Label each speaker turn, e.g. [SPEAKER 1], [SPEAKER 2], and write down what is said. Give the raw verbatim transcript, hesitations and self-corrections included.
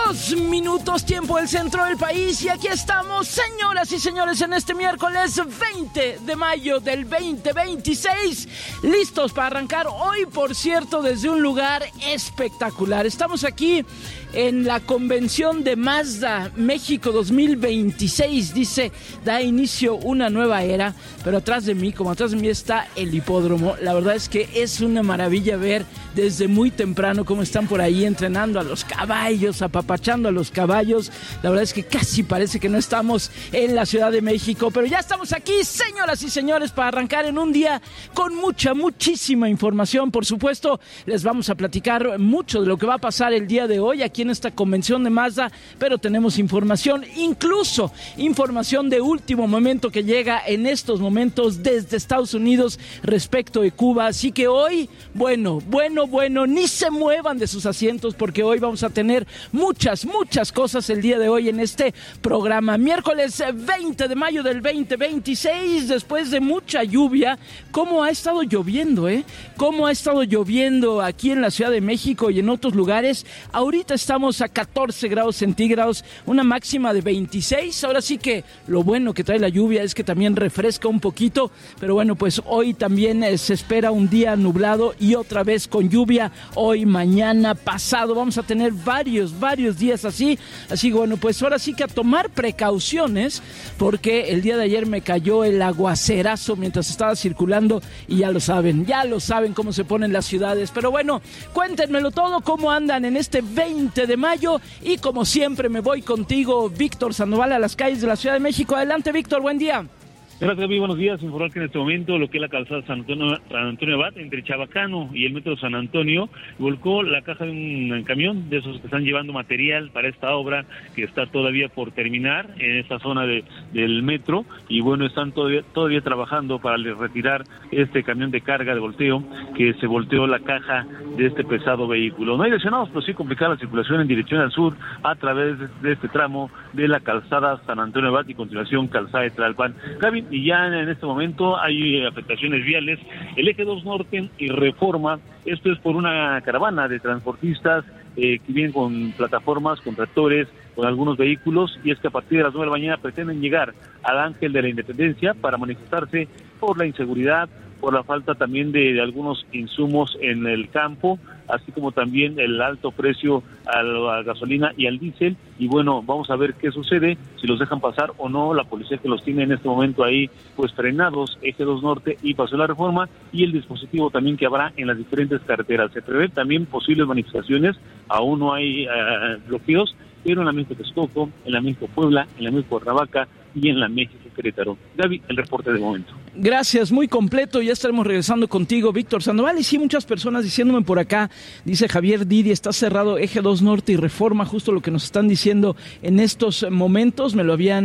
[SPEAKER 1] Dos minutos, tiempo del centro del país, y aquí estamos, señoras y señores, en este miércoles veinte de mayo del veinte veintiséis, listos para arrancar hoy, por cierto, desde un lugar espectacular. Estamos aquí en la convención de Mazda México dos mil veintiséis, dice, da inicio una nueva era, pero atrás de mí, como atrás de mí está el hipódromo. La verdad es que es una maravilla ver desde muy temprano cómo están por ahí entrenando a los caballos, apapachando a los caballos. La verdad es que casi parece que no estamos en la Ciudad de México, pero ya estamos aquí, señoras y señores, para arrancar en un día con mucha, muchísima información. Por supuesto, les vamos a platicar mucho de lo que va a pasar el día de hoy aquí en esta convención de Mazda, pero tenemos información, incluso información de último momento que llega en estos momentos desde Estados Unidos respecto de Cuba. Así que hoy, bueno, bueno, bueno, ni se muevan de sus asientos, porque hoy vamos a tener muchas, muchas cosas el día de hoy en este programa. Miércoles veinte de mayo del veinte veintiséis, después de mucha lluvia. ¿Cómo ha estado lloviendo, eh? ¿Cómo ha estado lloviendo aquí en la Ciudad de México y en otros lugares? Ahorita estamos a catorce grados centígrados, una máxima de veintiséis. Ahora sí que lo bueno que trae la lluvia es que también refresca un poquito, pero bueno, pues hoy también eh, se espera un día nublado y otra vez con lluvia. Hoy, mañana, pasado, vamos a tener varios, varios días así. Así que bueno, pues ahora sí que a tomar precauciones, porque el día de ayer me cayó el aguacerazo mientras estaba circulando y ya lo saben, ya lo saben cómo se ponen las ciudades. Pero bueno, cuéntenmelo todo, cómo andan en este veinte de mayo, y como siempre me voy contigo, Víctor Sandoval, a las calles de la Ciudad de México. Adelante, Víctor, buen día.
[SPEAKER 2] Gracias, Gaby, buenos días. Informar que en este momento lo que es la calzada San Antonio, San Antonio Abad, entre Chabacano y el metro San Antonio, volcó la caja de un camión de esos que están llevando material para esta obra que está todavía por terminar en esta zona de, del metro, y bueno, están todavía, todavía trabajando para retirar este camión de carga de volteo, que se volteó la caja de este pesado vehículo. No hay lesionados, pero sí complicada la circulación en dirección al sur a través de este tramo de la calzada San Antonio Abad y continuación calzada de Tlalpan. Gaby, y ya en este momento hay afectaciones viales, el eje dos Norte y Reforma. Esto es por una caravana de transportistas eh, que vienen con plataformas, con tractores, con algunos vehículos, y es que a partir de las nueve de la mañana pretenden llegar al Ángel de la Independencia para manifestarse por la inseguridad, por la falta también de, de algunos insumos en el campo, así como también el alto precio a la gasolina y al diésel. Y bueno, vamos a ver qué sucede, si los dejan pasar o no. La policía que los tiene en este momento ahí pues frenados, eje dos Norte y Paseo de la Reforma, y el dispositivo también que habrá en las diferentes carreteras. Se prevé también posibles manifestaciones, aún no hay uh, bloqueos, pero en la México Texcoco, en la México Puebla, en la México Cuernavaca y en la México Querétaro. Gaby, el reporte de momento.
[SPEAKER 1] Gracias, muy completo. Ya estaremos regresando contigo, Víctor Sandoval. Y sí, muchas personas diciéndome por acá, dice Javier Didi, está cerrado eje dos Norte y Reforma, justo lo que nos están diciendo en estos momentos. Me lo habían